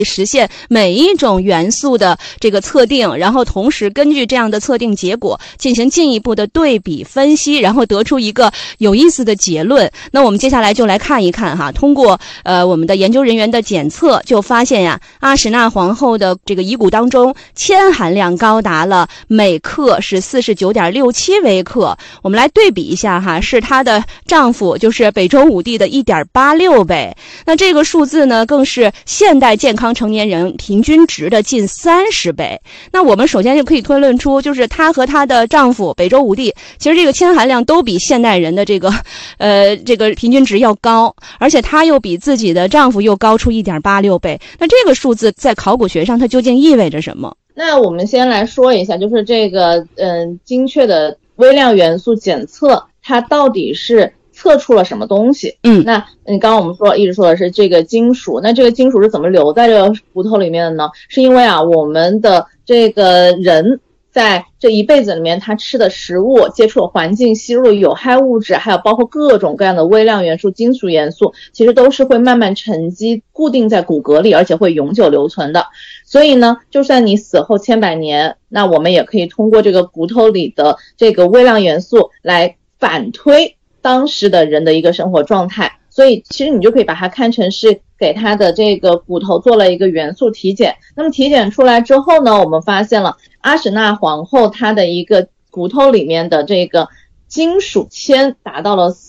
实现每一种元素的这个测定，然后同时根据这样的测定结果进行进一步的对比分析，然后得出一个有意思的结论。那我们接下来就来看一看哈，通过我们的研究人员的检测，就发现呀，阿史那皇后的这个遗骨当中铅含量高达了每克是 49.67 微克。我们来对比一下哈，是她的丈夫就是北周武帝的 1.86 倍。那这个数字呢，更是现代健康成年人平均值的近30倍。那我们首先就可以推论出，就是她和她的丈夫北周武帝，其实这个铅含量都比现代人的这个平均值要高，而且她又比自己的丈夫又高出 1.86 倍。那这个数字在考古学上它究竟意味着什么？ 那我们先来说一下，就是这个精确的微量元素检测，它到底是测出了什么东西？那刚刚我们一直说的是这个金属，那这个金属是怎么留在这个骨头里面的呢？是因为我们的这个人在这一辈子里面，他吃的食物、接触的环境、吸入的有害物质，还有包括各种各样的微量元素、金属元素，其实都是会慢慢沉积固定在骨骼里，而且会永久留存的。所以呢，就算你死后千百年，那我们也可以通过这个骨头里的这个微量元素来反推当时的人的一个生活状态。所以其实你就可以把它看成是给他的这个骨头做了一个元素体检。那么体检出来之后呢，我们发现了阿史那皇后她的一个骨头里面的这个金属铅达到了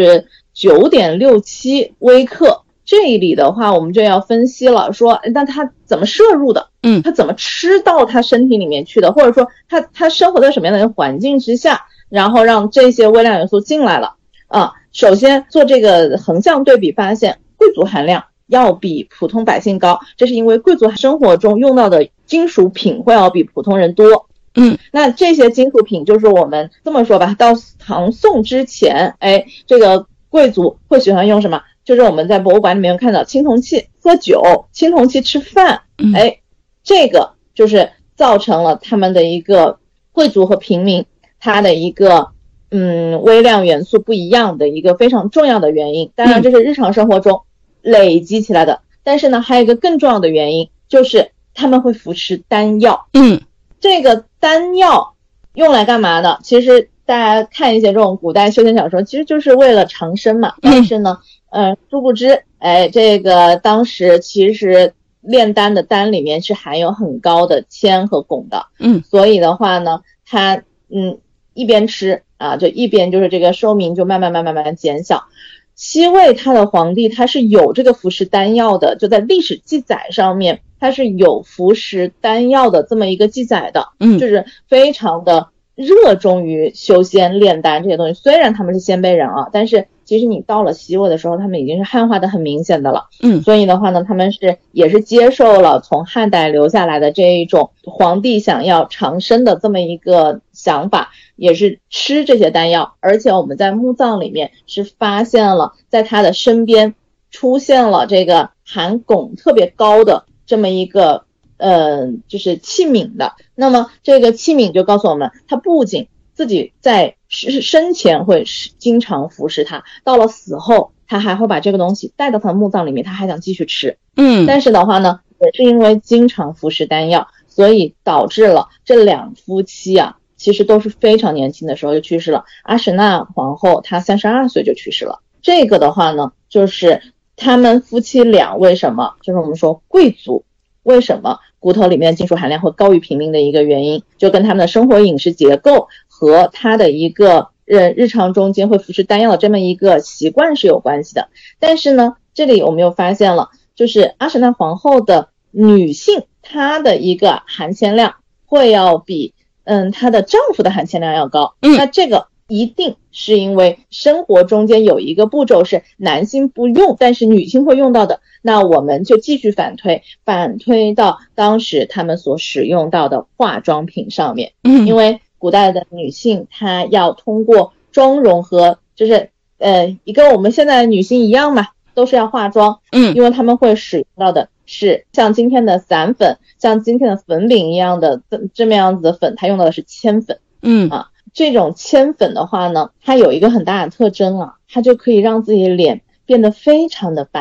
49.67 微克。这里的话我们就要分析了，说那他怎么摄入的？他怎么吃到他身体里面去的？或者说他生活在什么样的环境之下，然后让这些微量元素进来了？首先做这个横向对比，发现贵族含量要比普通百姓高，这是因为贵族生活中用到的金属品会要比普通人多。那这些金属品就是我们这么说吧，到唐宋之前，这个贵族会喜欢用什么？就是我们在博物馆里面看到青铜器喝酒，青铜器吃饭，这个就是造成了他们的一个贵族和平民他的一个微量元素不一样的一个非常重要的原因。当然这是日常生活中累积起来的，但是呢还有一个更重要的原因，就是他们会服食丹药。这个丹药用来干嘛呢？其实大家看一些这种古代修仙小说，其实就是为了长生嘛。但是呢殊不知这个当时其实炼丹的丹里面是含有很高的铅和汞的。所以的话呢，他一边吃就一边就是这个寿命就慢慢减小。西魏他的皇帝他是有这个服食丹药的，就在历史记载上面他是有服食丹药的这么一个记载的。就是非常的热衷于修仙炼丹这些东西。虽然他们是鲜卑人但是其实你到了西魏的时候，他们已经是汉化的很明显的了。所以的话呢，他们也是接受了从汉代留下来的这一种皇帝想要长生的这么一个想法，也是吃这些丹药。而且我们在墓葬里面是发现了在他的身边出现了这个含汞特别高的这么一个就是器皿的。那么这个器皿就告诉我们，他不仅自己在生前会经常服食它，到了死后他还会把这个东西带到他的墓葬里面，他还想继续吃。但是的话呢，也是因为经常服食丹药，所以导致了这两夫妻其实都是非常年轻的时候就去世了。阿史那皇后她32岁就去世了。这个的话呢，就是他们夫妻俩为什么，就是我们说贵族为什么骨头里面的金属含量会高于平民的一个原因，就跟他们的生活饮食结构和他的一个日常中间会服食丹药的这么一个习惯是有关系的。但是呢，这里我们又发现了，就是阿史那皇后的女性她的一个含铅量会要比她的丈夫的含铅量要高。那这个一定是因为生活中间有一个步骤是男性不用但是女性会用到的。那我们就继续反推到当时他们所使用到的化妆品上面。因为古代的女性她要通过妆容和就是也跟我们现在的女性一样嘛，都是要化妆。因为他们会使用到的是像今天的散粉，像今天的粉饼一样的这么样子的粉，它用到的是铅粉。这种铅粉的话呢，它有一个很大的特征它就可以让自己的脸变得非常的白，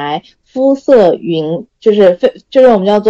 肤色匀，就是我们叫做